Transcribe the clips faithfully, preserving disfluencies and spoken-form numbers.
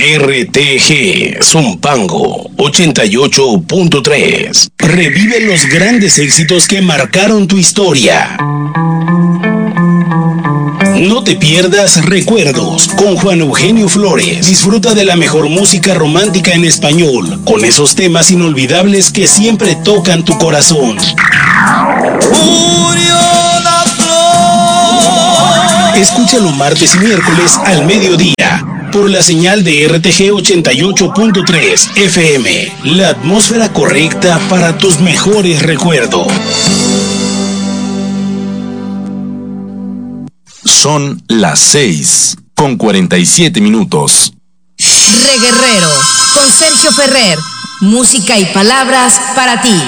R T G Zumpango ochenta y ocho punto tres. Revive los grandes éxitos que marcaron tu historia. No te pierdas Recuerdos con Juan Eugenio Flores. Disfruta de la mejor música romántica en español, con esos temas inolvidables que siempre tocan tu corazón. Murió la flor. Escúchalo martes y miércoles al mediodía por la señal de R T G ochenta y ocho punto tres F M. La atmósfera correcta para tus mejores recuerdos. Son las seis con cuarenta y siete minutos. Reguerrero con Sergio Ferrer. Música y palabras para ti.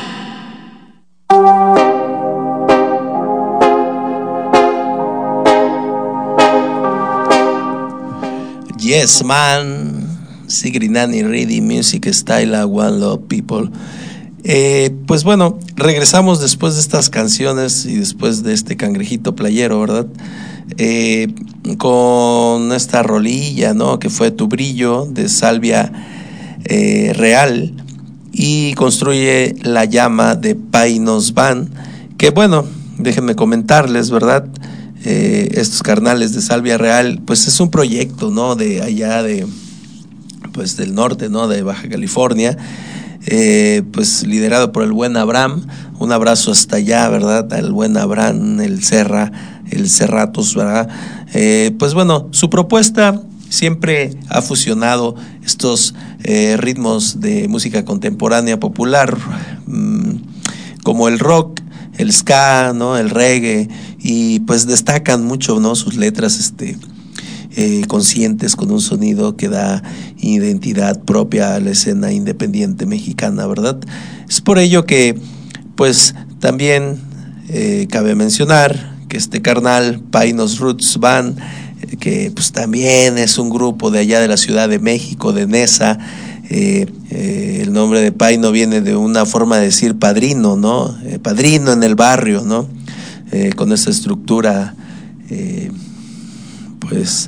Yes, man. Sigrinani Ready Music Style One Love People. Eh, pues bueno, regresamos después de estas canciones y después de este cangrejito playero, ¿verdad? Eh, con esta rolilla, ¿no? Que fue Tu Brillo, de Salvia eh, Real, y Construye la Llama, de Painos Band. Que bueno, déjenme comentarles, ¿verdad? Eh, estos carnales de Salvia Real, pues es un proyecto, ¿no? De allá de, pues del norte, ¿no? De Baja California. Eh, pues liderado por el buen Abraham. Un abrazo hasta allá, ¿verdad? Al buen Abraham, el Serra, el Serratos, ¿verdad? Eh, pues bueno, su propuesta siempre ha fusionado estos eh, ritmos de música contemporánea popular, mmm, como el rock, el ska, ¿no? El reggae, y pues destacan mucho, ¿no? Sus letras, este... Eh, conscientes, con un sonido que da identidad propia a la escena independiente mexicana, ¿verdad? Es por ello que, pues, también eh, cabe mencionar que este carnal, Painos Roots Band, eh, que pues también es un grupo de allá de la Ciudad de México, de Nesa. Eh, eh, el nombre de Paino viene de una forma de decir padrino, ¿no? Eh, padrino en el barrio, ¿no? Eh, con esa estructura, eh, pues...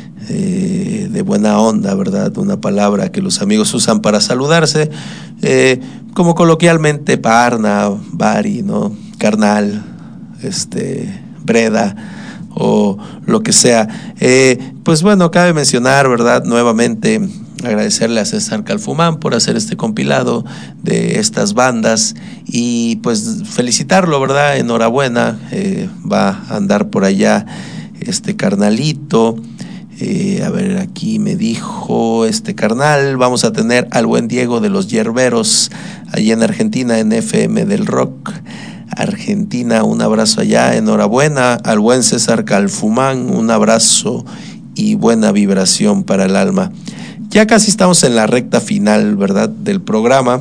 Eh, de buena onda, ¿verdad? Una palabra que los amigos usan para saludarse, eh, como coloquialmente parna, bari, ¿no? Carnal, este, breda, o lo que sea. Eh, pues bueno, cabe mencionar, ¿verdad? Nuevamente agradecerle a César Calfumán por hacer este compilado de estas bandas y pues felicitarlo, ¿verdad? Enhorabuena, eh, va a andar por allá este carnalito. Eh, a ver, aquí me dijo este carnal, vamos a tener al buen Diego de los Yerberos allá en Argentina, en F M del Rock Argentina, un abrazo allá, enhorabuena. Al buen César Calfumán, un abrazo y buena vibración para el alma. Ya casi estamos en la recta final, ¿verdad?, del programa.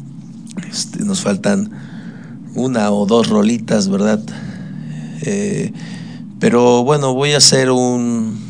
Este, nos faltan una o dos rolitas, ¿verdad? Eh, pero bueno, voy a hacer un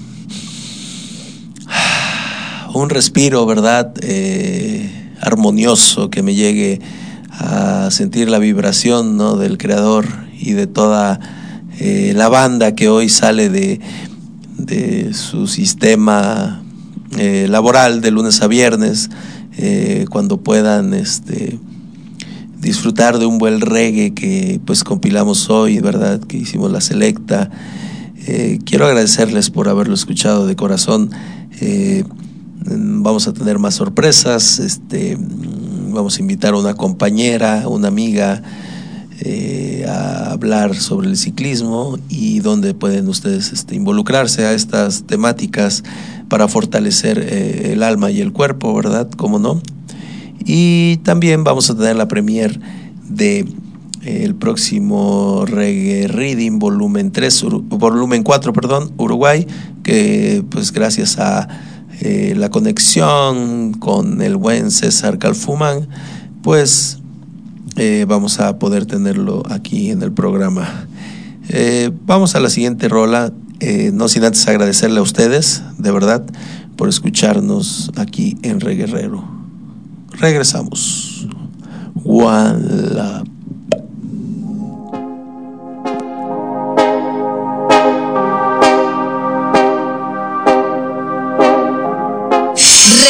un respiro, ¿verdad? Eh, armonioso, que me llegue a sentir la vibración, ¿no?, del creador y de toda eh, la banda que hoy sale de, de su sistema eh, laboral de lunes a viernes, eh, cuando puedan este, disfrutar de un buen reggae que pues compilamos hoy, ¿verdad?, que hicimos la selecta. Eh, quiero agradecerles por haberlo escuchado de corazón. Eh, Vamos a tener más sorpresas, este, vamos a invitar a una compañera, una amiga, eh, a hablar sobre el ciclismo y dónde pueden ustedes este, involucrarse a estas temáticas para fortalecer eh, el alma y el cuerpo, ¿verdad? ¿Cómo no? Y también vamos a tener la premier de eh, el próximo Reggae Reading volumen tres, volumen cuatro, perdón, Uruguay, que pues gracias a Eh, la conexión con el buen César Calfumán, pues eh, vamos a poder tenerlo aquí en el programa. Eh, vamos a la siguiente rola, eh, no sin antes agradecerle a ustedes, de verdad, por escucharnos aquí en Reguerrero. Regresamos. One Love.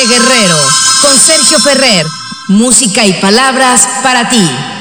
Guerrero, con Sergio Ferrer, música y palabras para ti.